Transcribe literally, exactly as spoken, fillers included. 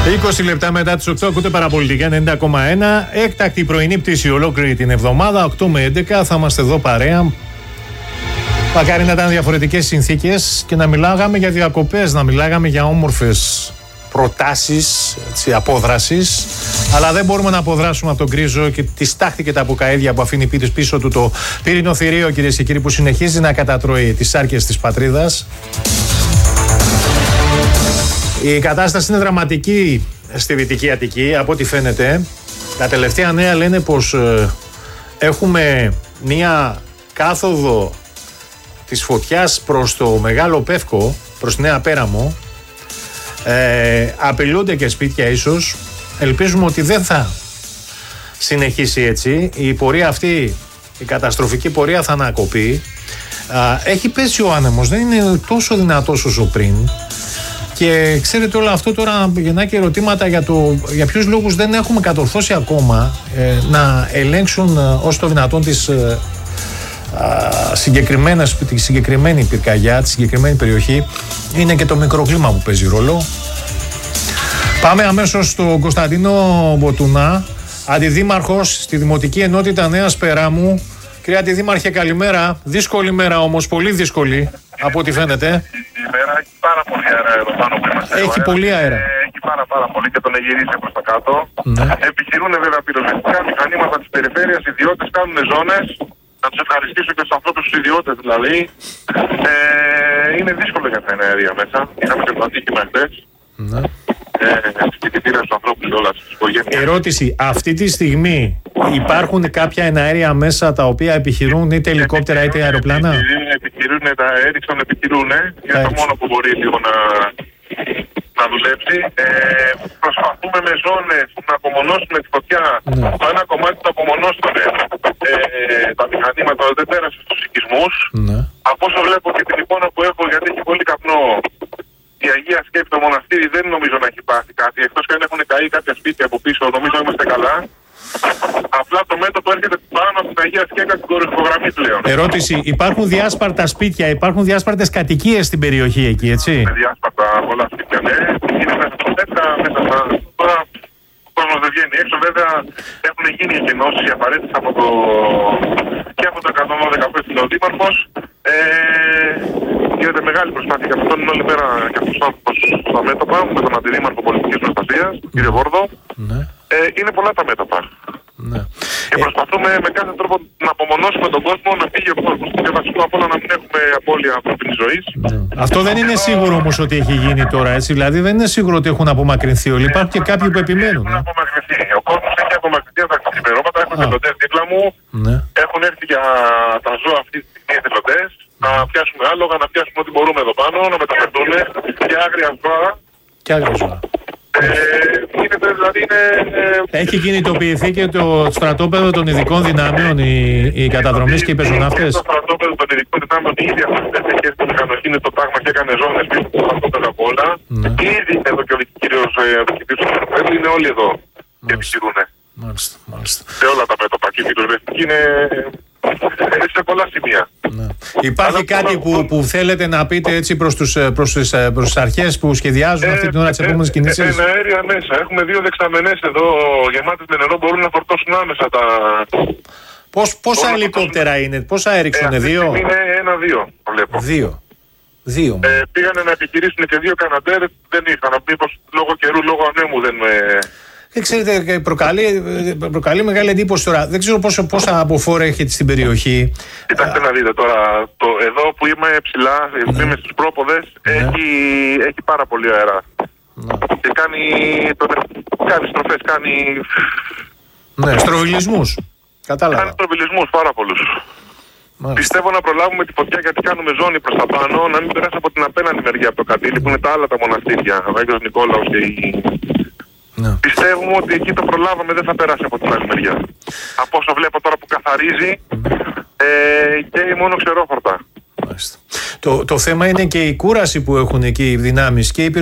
είκοσι λεπτά μετά τις οκτώ ακούτε Παραπολιτικά ενενήντα κόμμα ένα. Έκτακτη πρωινή πτήση ολόκληρη την εβδομάδα, οκτώ με έντεκα. Θα είμαστε εδώ παρέα. Μακάρι να ήταν διαφορετικές συνθήκες και να μιλάγαμε για διακοπές, να μιλάγαμε για όμορφες προτάσεις, έτσι, απόδρασης. Αλλά δεν μπορούμε να αποδράσουμε από τον γκρίζο και τη στάχτη και τα αποκαίδια που αφήνει πίσω του το πύρινο θηρίο, κυρίες και κύριοι, που συνεχίζει να κατατρώει τις σάρκες της πατρίδας. Η κατάσταση είναι δραματική στη Δυτική Αττική, από ό,τι φαίνεται. Τα τελευταία νέα λένε πως ε, έχουμε μία κάθοδο της φωτιάς προς το Μεγάλο Πεύκο, προς Νέα Πέραμο. Ε, απειλούνται και σπίτια ίσως. Ελπίζουμε ότι δεν θα συνεχίσει έτσι. Η πορεία αυτή, η καταστροφική πορεία θα ανακοπεί. Ε, έχει πέσει ο άνεμος, δεν είναι τόσο δυνατός όσο πριν. Και ξέρετε, όλο αυτό τώρα γεννά και ερωτήματα για, το, για ποιους λόγους δεν έχουμε κατορθώσει ακόμα ε, να ελέγξουν ε, όσο το δυνατόν τις ε, ε, τη συγκεκριμένη πυρκαγιά, τη συγκεκριμένη περιοχή. Είναι και το μικροκλίμα που παίζει ρόλο. Πάμε αμέσως στον Κωνσταντίνο Μποτουνά, αντιδήμαρχος στη Δημοτική Ενότητα Νέας Περάμου. Κυρία Αντιδήμαρχε, καλημέρα. Δύσκολη μέρα όμως, πολύ δύσκολη από ό,τι φαίνεται. Η μέρα έχει πάρα πολύ αέρα εδώ πάνω που είμαστε. Έχει πολύ αέρα. Ε, έχει πάρα, πάρα πολύ και τον εγυρίζει προς τα κάτω. Ναι. Επιχειρούν βέβαια πυροσβεστικά μηχανήματα της περιφέρειας, ιδιώτες κάνουν ζώνες. Να τους ευχαριστήσω και στους ανθρώπους τους ιδιώτες δηλαδή. Ε, είναι δύσκολο για τα εναέρια μέσα. Είχαμε και το ατύχημα χθες. Ναι. Συντηρητήρια στους ανθρώπους και όλα στις οικογένειες. Ερώτηση, αυτή τη στιγμή υπάρχουν κάποια εναέρια μέσα τα οποία επιχειρούν είτε ελικόπτερα είτε αεροπλάνα? Επιχειρούν, επιχειρούν τα Ericsson, επιχειρούν. Είναι το μόνο που μπορεί λίγο να, να δουλέψει. Ε, προσπαθούμε με ζώνες να απομονώσουμε τη φωτιά. Ναι. Το ένα κομμάτι το απομονώσαμε. Ε, τα μηχανήματα δεν πέρασε στους οικισμούς. Ναι. Από όσο βλέπω και την εικόνα που έχω, γιατί έχει πολύ καπνό, η Αγία Σκέπη, το μοναστήρι δεν νομίζω να έχει πάθει κάτι. Εκτός και αν έχουν καεί κάποια σπίτια από πίσω, νομίζω είμαστε καλά. Απλά το μέτωπο έρχεται πάνω από την Αγία Σκέπη στην κορυφογραμμή πλέον. Ερώτηση, υπάρχουν διάσπαρτα σπίτια, υπάρχουν διάσπαρτες κατοικίες στην περιοχή εκεί, έτσι? Με διάσπαρτα πολλά σπίτια, ναι. Είναι μέσα στο τέτρα, μέσα στα... Τώρα ο κόσμος δεν βγαίνει έξω. Βέβαια έχουν γίνει εκενώσεις οι απαραίτητες από το... και από το εκατόν δώδεκα που έστειλε ο Δήμαρχος. Ε... Γίνεται μεγάλη προσπάθεια και αυτόν είναι όλη μέρα και αυτός ο άνθρωπος στα μέτωπα με τον Αντιδήμαρχο Πολιτικής Προστασίας, τον κύριο Βόρδο. Ναι. Ε, είναι πολλά τα μέτωπα. Ναι. Και ε... προσπαθούμε με κάθε τρόπο να απομονώσουμε τον κόσμο, να φύγει ο κόσμος. Και βασικό απ' όλα να μην έχουμε απώλεια ανθρώπινης ζωής. Ναι. Αυτό δεν είναι σίγουρο όμως ότι έχει γίνει τώρα, έτσι. Δηλαδή δεν είναι σίγουρο ότι έχουν απομακρυνθεί όλοι. Υπάρχουν και κάποιοι που επιμένουν. Έχουν απομακρυνθεί. Ο κόσμος έχει απομακρυνθεί από τα ξημερώματα. Έχουν εθελοντές δίπλα μου. Ναι. Έχουν έρθει για τα ζώα αυτή τη στιγμή εθελοντές. Να πιάσουμε άλογα, να πιάσουμε ό,τι μπορούμε εδώ πάνω, να μεταφερθούν και άγρια ζώα. Και άγρια ζώα. Ε, γίνεται, δηλαδή είναι... Έχει κινητοποιηθεί και το στρατόπεδο των ειδικών δυνάμεων, οι, οι καταδρομείς και οι πεζοναύτες. Το στρατόπεδο των ειδικών δυνάμεων ήδη αυτές έχει έρθει το μηχανοχή, είναι το τάγμα και έκανε ζώνες πίσω από το στρατόπεδο από όλα. Ήδη εδώ και ο κύριος διοικητής του στρατόπεδου είναι όλοι εδώ και επιχειρούν. Μάλιστα, μάλιστα. Σε όλα τα μέτωπα και η πυροσβεστική είναι... σε πολλά σημεία. Ναι. Υπάρχει αλλά κάτι το... που, που θέλετε να πείτε έτσι προς, τους, προς, τις, προς τις αρχές που σχεδιάζουν ε, αυτή την ώρα της επόμενης κινήσης? Ένα αέρια μέσα. Έχουμε δύο δεξαμενές εδώ γεμάτες με νερό, μπορούν να φορτώσουν άμεσα τα... Πώς, πόσα ελικόπτερα το... είναι, πόσα έριξαν, ε, δύο? Είναι ένα-δύο, βλέπω. Δύο. Δύο. Ε, πήγανε να επιχειρήσουν και δύο Καναντέρ, δεν ήρθαν. Μήπως λόγω καιρού, λόγω ανέμου δεν... Και ξέρετε, προκαλεί, προκαλεί μεγάλη εντύπωση τώρα. Δεν ξέρω πόσο, πόσα αποφόρα έχετε στην περιοχή. Κοιτάξτε να δείτε τώρα, το, εδώ που είμαι ψηλά, ναι. Είμαι στους πρόποδες, ναι. έχει, έχει πάρα πολύ αέρα. Ναι. Και κάνει, τον, κάνει στροφές, κάνει... Ναι, στροβιλισμούς. Κατάλαβα. Κάνει στροβιλισμούς πάρα πολλούς. Μάλιστα. Πιστεύω να προλάβουμε τη φωτιά γιατί κάνουμε ζώνη προς τα πάνω, να μην περάσει από την απέναντι μεριά από το Κατήλι που είναι τα άλλα τα μοναστήρια, ο Άγιος Νικόλαος και η... Ναι. Πιστεύουμε ότι εκεί το προλάβαμε, δεν θα περάσει από την άλλη μεριά. Από όσο βλέπω τώρα που καθαρίζει ε, και μόνο ξερόφορτα. Το, το θέμα είναι και η κούραση που έχουν εκεί οι δυνάμεις και οι